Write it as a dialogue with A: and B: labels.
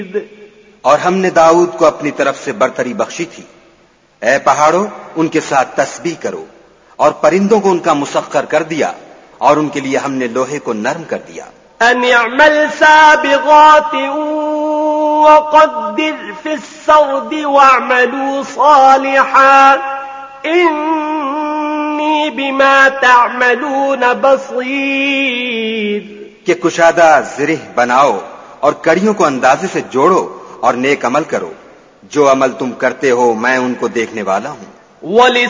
A: और हमने दाऊद को अपनी तरफ से बरतरी बख्शी थी। ए पहाड़ों, उनके साथ तस्बीह करो, और परिंदों को उनका मुसख्खर कर दिया, और उनके लिए हमने लोहे को नर्म कर दिया।
B: अनिअमल साबिगातिन वक़द्दिर फिस्सर्द वअमलू सालिहान इन्नी बिमा तअमलून बसीर।
A: कि कुशादा ज़िरिह बनाओ और कड़ियों को अंदाजे से जोड़ो और नेक अमल करो। जो अमल तुम करते हो मैं उनको देखने वाला हूँ।